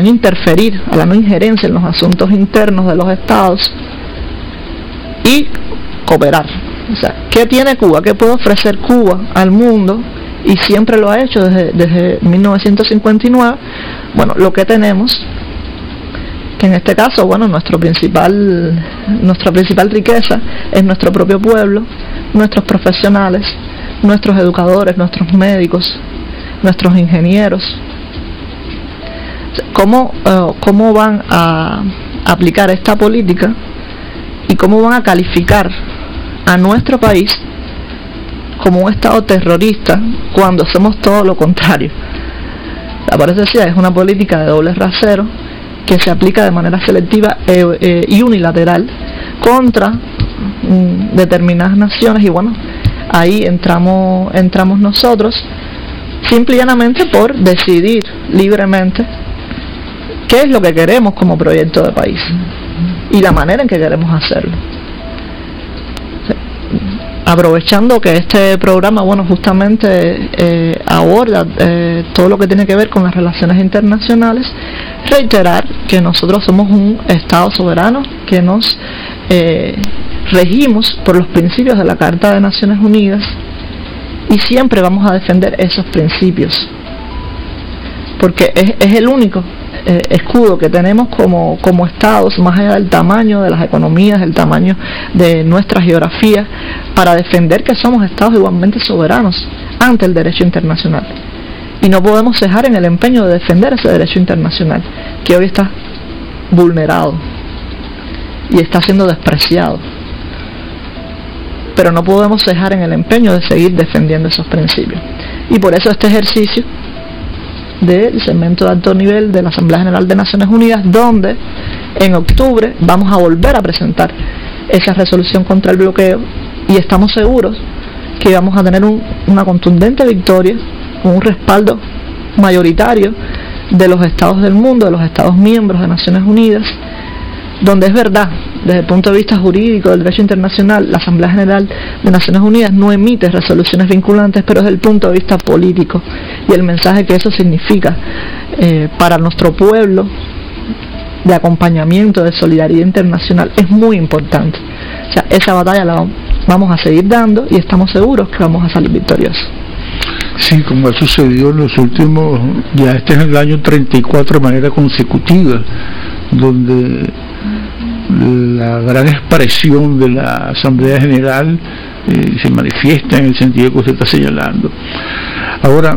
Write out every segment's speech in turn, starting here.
no interferir, a la no injerencia en los asuntos internos de los estados y cooperar. O sea, ¿qué tiene Cuba? ¿Qué puede ofrecer Cuba al mundo? Y siempre lo ha hecho desde 1959. Bueno, lo que tenemos, que en este caso, bueno, nuestra principal riqueza es nuestro propio pueblo, nuestros profesionales, nuestros educadores, nuestros médicos, nuestros ingenieros. ¿Cómo van a aplicar esta política y cómo van a calificar a nuestro país como un estado terrorista cuando hacemos todo lo contrario? Por eso decía, es una política de doble rasero que se aplica de manera selectiva y unilateral contra determinadas naciones, y bueno, ahí entramos nosotros, simple y llanamente por decidir libremente qué es lo que queremos como proyecto de país y la manera en que queremos hacerlo. Aprovechando que este programa, bueno, justamente aborda todo lo que tiene que ver con las relaciones internacionales, reiterar que nosotros somos un Estado soberano, que nos regimos por los principios de la Carta de Naciones Unidas y siempre vamos a defender esos principios, porque es el único escudo que tenemos como estados, más allá del tamaño de las economías, del tamaño de nuestra geografía, para defender que somos estados igualmente soberanos ante el derecho internacional. Y no podemos cejar en el empeño de defender ese derecho internacional, que hoy está vulnerado y está siendo despreciado. Pero no podemos cejar en el empeño de seguir defendiendo esos principios. Y por eso este ejercicio del segmento de alto nivel de la Asamblea General de Naciones Unidas, donde en octubre vamos a volver a presentar esa resolución contra el bloqueo, y estamos seguros que vamos a tener una contundente victoria con un respaldo mayoritario de los estados del mundo, de los estados miembros de Naciones Unidas, donde es verdad, desde el punto de vista jurídico del derecho internacional, la Asamblea General de Naciones Unidas no emite resoluciones vinculantes, pero desde el punto de vista político y el mensaje que eso significa para nuestro pueblo, de acompañamiento, de solidaridad internacional, es muy importante. O sea, esa batalla la vamos a seguir dando y estamos seguros que vamos a salir victoriosos. Sí, como ha sucedido en los últimos, ya este es el año 34 de manera consecutiva, donde la gran expresión de la Asamblea General se manifiesta en el sentido que usted está señalando. Ahora,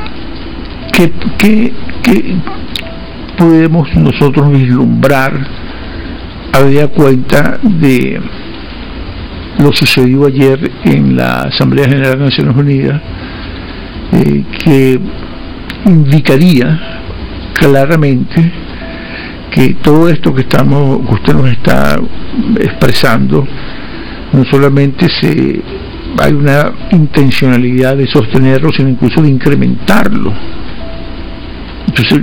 ¿qué podemos nosotros vislumbrar habida cuenta de lo sucedido ayer en la Asamblea General de Naciones Unidas, que indicaría claramente que todo esto que usted nos está expresando, no solamente hay una intencionalidad de sostenerlo, sino incluso de incrementarlo? Entonces,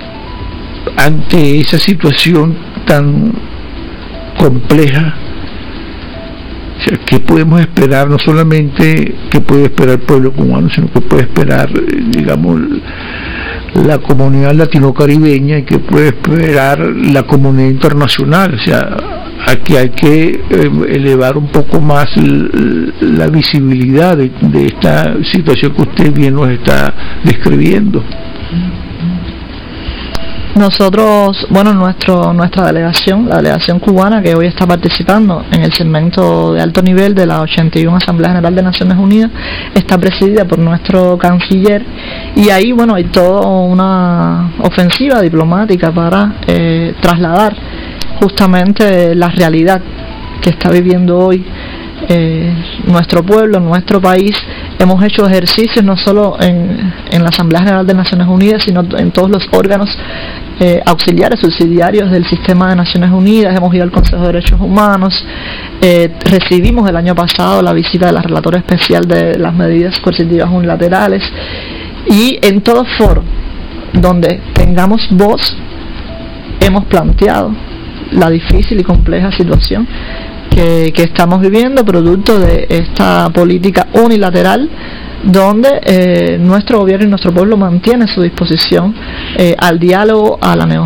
ante esa situación tan compleja, o sea, ¿qué podemos esperar? No solamente qué puede esperar el pueblo cubano, sino que puede esperar, digamos, la comunidad latino-caribeña, y que puede esperar la comunidad internacional. O sea, aquí hay que elevar un poco más la visibilidad de esta situación que usted bien nos está describiendo. Nosotros, bueno, nuestra delegación, la delegación cubana que hoy está participando en el segmento de alto nivel de la 81 Asamblea General de Naciones Unidas, está presidida por nuestro canciller, y ahí, bueno, hay toda una ofensiva diplomática para trasladar justamente la realidad que está viviendo hoy nuestro pueblo, nuestro país. Hemos hecho ejercicios no solo en la Asamblea General de Naciones Unidas, sino en todos los órganos auxiliares, subsidiarios del sistema de Naciones Unidas. Hemos ido al Consejo de Derechos Humanos, recibimos el año pasado la visita de la relatora especial de las medidas coercitivas unilaterales, y en todo foro donde tengamos voz hemos planteado la difícil y compleja situación que estamos viviendo, producto de esta política unilateral, donde nuestro gobierno y nuestro pueblo mantienen su disposición al diálogo, a la negociación